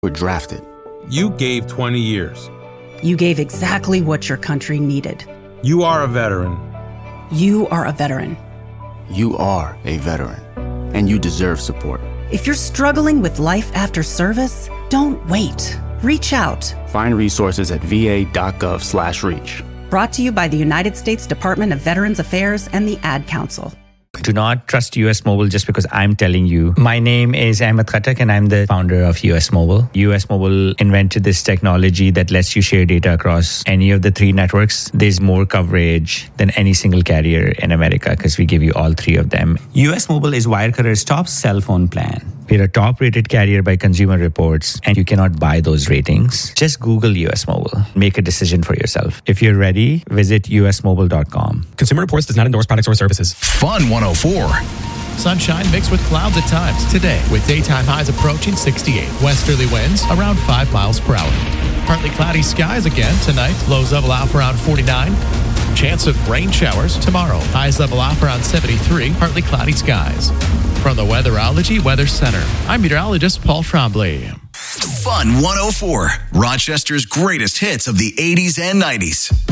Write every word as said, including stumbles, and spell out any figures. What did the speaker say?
were drafted. You gave twenty years. You gave exactly what your country needed. You are a veteran. You are a veteran. You are a veteran, and you deserve support. If you're struggling with life after service, don't wait. Reach out. Find resources at va.gov slash reach. Brought to you by the United States Department of Veterans Affairs and the Ad Council. Do not trust U S Mobile just because I'm telling you. My name is Ahmed Khattak and I'm the founder of U S Mobile. U S Mobile invented this technology that lets you share data across any of the three networks. There's more coverage than any single carrier in America because we give you all three of them. U S Mobile is Wirecutter's top cell phone plan. We're a top-rated carrier by Consumer Reports, and you cannot buy those ratings. Just Google U S Mobile. Make a decision for yourself. If you're ready, visit U S mobile dot com. Consumer Reports does not endorse products or services. Fun one oh four. Sunshine mixed with clouds at times today, with daytime highs approaching sixty-eight. Westerly winds around five miles per hour. Partly cloudy skies again tonight. Lows level out around forty-nine. Chance of rain showers tomorrow. Highs level off around seventy-three. Partly cloudy skies. From the Weatherology Weather Center, I'm meteorologist Paul Trombley. Fun one oh four. Rochester's greatest hits of the eighties and nineties.